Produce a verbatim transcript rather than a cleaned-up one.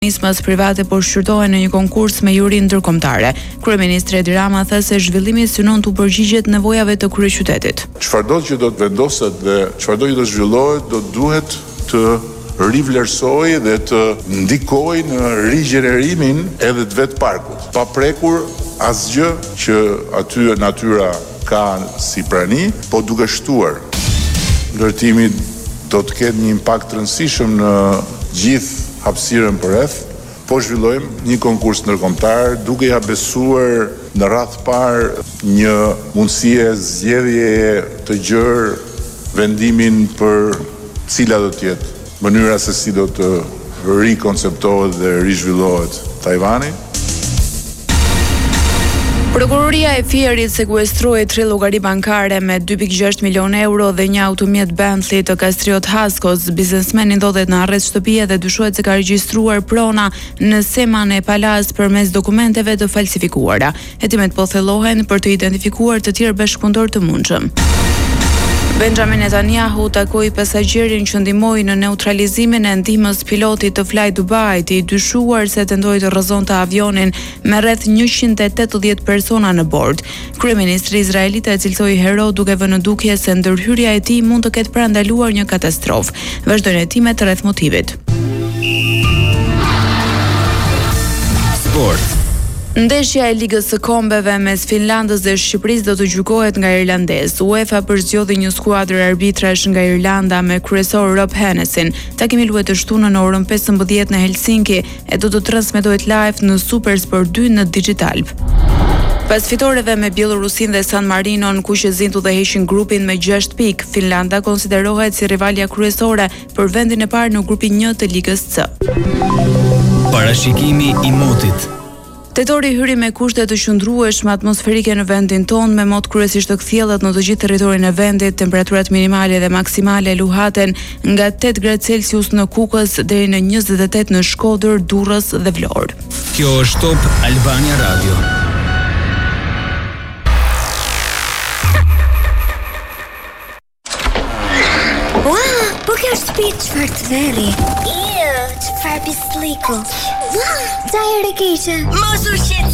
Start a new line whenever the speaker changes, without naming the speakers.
Nismas private po shqyrtohen në një konkurs me juri ndërkombëtare. Kryeministri Edi Rama tha se zhvillimi synon të përgjigjet nevojave të kryeqytetit.
Çfarëdo që do të vendoset dhe çfarëdo që do zhvillohet do duhet të rivlerësojë dhe të ndikojë në rigjenerimin edhe të vetë parkut, pa prekur asgjë që aty natyra ka si prani, po duke shtuar. Ndërtimi do të ketë një impakt të rëndësishëm në gjithë hapësirën për rreth, po zhvillojmë një konkurs ndërkombëtar duke ja besuar në radhë parë një mundësie zgjedhjeje të gjerë vendimin për cila do të jetë mënyra se si do të rikonceptohet dhe rizhvillohet Tajvani.
Prokuroria e Fierit sekuestroi tre llogari bankare me dy pikë gjashtë milionë euro dhe një automjet Bentley të Kastriot Haskos. Biznesmeni ndodhet në arrest shtëpie dhe dyshohet se ka regjistruar prona në seman e palas përmes dokumenteve të falsifikuara. Hetimet po thellohen për të identifikuar të tjerë bashkëpunëtor të mundshëm. Benjamin Netanyahu takoi pasagjerin që ndihmoi në neutralizimin e ndihmës pilotit të Fly Dubai, i dyshuar se tentoi të rrëzonte avionin me rreth njëqind e tetëdhjetë persona në bord. Kryeministri izraelit e cilsoi hero duke vënë në dukje se ndërhyrja e tij mund të ketë parandaluar një katastrofë. Vazhdojnë hetimet rreth motivit.
Sport.
Ndeshja e Ligës së Kombeve mes Finlandës dhe Shqipërisë do të gjykohet nga irlandez. UEFA përzgjodhi një skuadër arbitrash nga Irlanda me kryesor Rob Hennessin. Takimi luhet të shtunën në orën pesëmbëdhjetë në Helsinki e do të transmetohet live në SuperSport dy në Digital. Pas fitoreve me Bielorusin dhe San Marinon, ku që zintu dhe heqin grupin me gjashtë pikë, Finlanda konsiderohet si rivalja kryesore për vendin e parë në grupin një të Ligës C.
Parashikimi i motit.
Tetori hyri me kushte të qëndrueshme atmosferike në vendin tonë, me mot kryesisht të kthjellët në të gjithë territorin e vendit. Temperaturat minimale dhe maksimale luhaten nga tetë gradë Celsius në Kukës deri në njëzet e tetë në Shkodër, Durrës dhe Vlorë.
Kjo është Top Albania Radio.
Ua, po kjo është shtëpi çfarë të verri. Iu, çfarë pisliku. Ua, sa herë keqe. Mos u shqet.